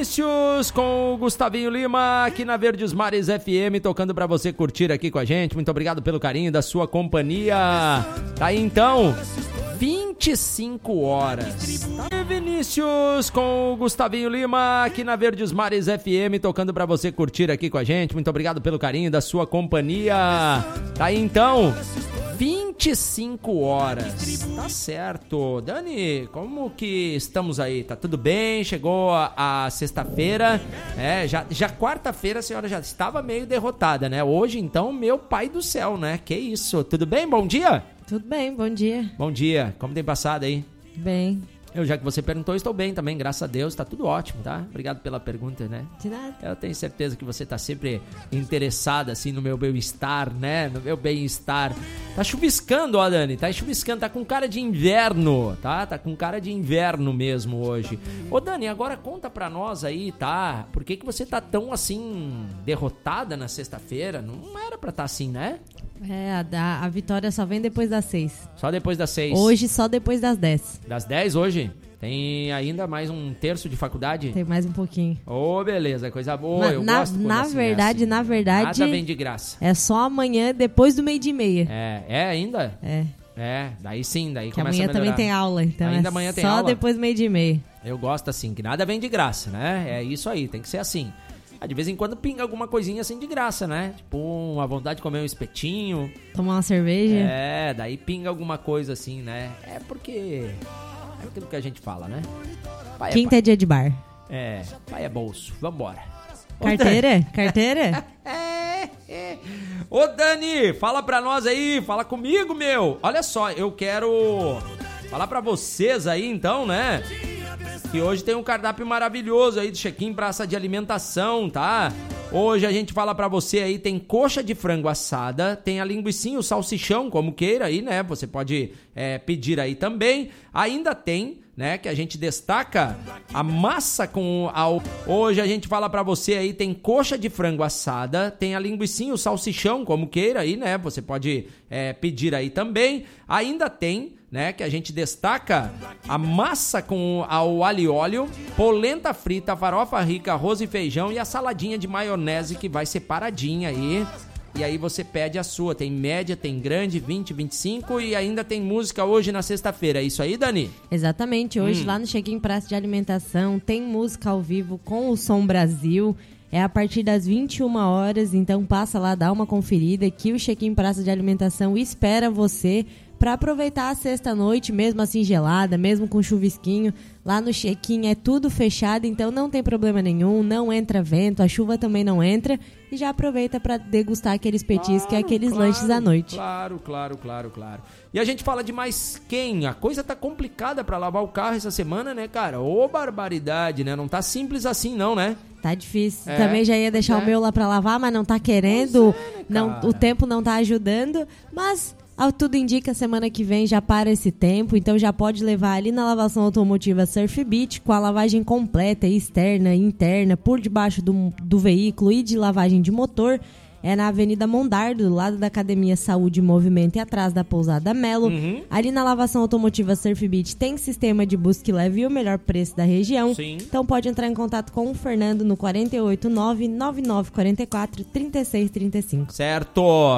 Vinícius com o Gustavinho Lima aqui na Verdes Mares FM, tocando pra você curtir aqui com a gente. Muito obrigado pelo carinho da sua companhia. Tá aí então, 25 horas. Vinícius com o Gustavinho Lima aqui na Verdes Mares FM, tocando pra você curtir aqui com a gente. Muito obrigado pelo carinho da sua companhia. Tá aí então, 25 horas. Tá certo. Dani, como que estamos aí? Tá tudo bem? Chegou a sexta-feira. Já quarta-feira a senhora já estava meio derrotada, né? Hoje, então, meu pai do céu, né? Que isso? Tudo bem? Bom dia? Tudo bem, bom dia. Bom dia. Como tem passado aí? Bem. Já que você perguntou, estou bem também, graças a Deus, tá tudo ótimo, tá? Obrigado pela pergunta, né? De nada. Eu tenho certeza que você tá sempre interessada, assim, no meu bem-estar, né? No meu bem-estar. Tá chuviscando, ó, Dani, tá chuviscando, tá com cara de inverno, tá? Tá com cara de inverno mesmo hoje. Ô, Dani, agora conta pra nós aí, tá? Por que você tá tão, assim, derrotada na sexta-feira? Não era pra estar assim, né? A vitória só vem depois das 6. Só depois das 6. Hoje só depois das 10. Das 10 hoje? Tem ainda mais um terço de faculdade? Tem mais um pouquinho. Ô, beleza, coisa boa, eu gosto quando na assim verdade, é assim. Na verdade... Nada vem de graça. É só amanhã, depois do 12:30. É ainda? Daí sim, daí que começa a melhorar. amanhã também tem aula, então ainda amanhã tem só aula? Depois do 12:30. Eu gosto assim, que nada vem de graça, né? É isso aí, tem que ser assim. De vez em quando pinga alguma coisinha assim de graça, né? Tipo, uma vontade de comer um espetinho. Tomar uma cerveja. Daí pinga alguma coisa assim, né? É porque... é aquilo que a gente fala, né? Pai Quinta é dia de bar. Pai é bolso. Vambora. Carteira? Carteira? Ô, Dani, fala pra nós aí, fala comigo, meu. Olha só, eu quero falar pra vocês aí, então, né? Que hoje tem um cardápio maravilhoso aí do Check-in Praça de Alimentação, tá? Hoje a gente fala pra você aí, tem coxa de frango assada, tem a linguicinha, o salsichão, como queira aí, né? Você pode pedir aí também. Ainda tem, né, que a gente destaca a massa com... Hoje a gente fala pra você aí, tem coxa de frango assada, tem a linguicinha, o salsichão, como queira aí, né? Você pode pedir aí também. Ainda tem, né, que a gente destaca a massa com ao alho e óleo, polenta frita, farofa rica, arroz e feijão e a saladinha de maionese que vai separadinha aí. E aí você pede a sua, tem média, tem grande, 20, 25 e ainda tem música hoje na sexta-feira, é isso aí, Dani? Exatamente, hoje lá no Check-in Praça de Alimentação tem música ao vivo com o Som Brasil. É a partir das 21 horas, então passa lá, dá uma conferida que o Check-in Praça de Alimentação espera você para aproveitar a sexta-noite, mesmo assim gelada, mesmo com chuvisquinho. Lá no Check-in é tudo fechado, então não tem problema nenhum, não entra vento, a chuva também não entra. E já aproveita para degustar aqueles petiscos e aqueles lanches à noite. Claro. E a gente fala de mais quem? A coisa tá complicada para lavar o carro essa semana, né, cara? Ô, barbaridade, né? Não tá simples assim não, né? Tá difícil. Também já ia deixar o meu lá para lavar, mas não tá querendo. Não, o tempo não tá ajudando, mas... ao tudo indica, semana que vem já para esse tempo, então já pode levar ali na lavação automotiva Surf Beach com a lavagem completa, externa e interna, por debaixo do veículo e de lavagem de motor. É na Avenida Mondardo, do lado da Academia Saúde e Movimento e atrás da Pousada Melo. Ali na lavação automotiva Surf Beach tem sistema de busca e leve e o melhor preço da região. Sim. Então pode entrar em contato com o Fernando no 489-9944-3635. Certo!